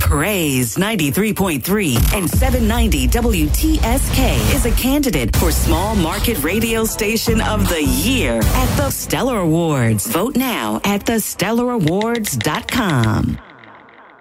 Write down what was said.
Praise 93.3 and 790 WTSK is a candidate for Small Market Radio Station of the Year at the Stellar Awards. Vote now at thestellarawards.com.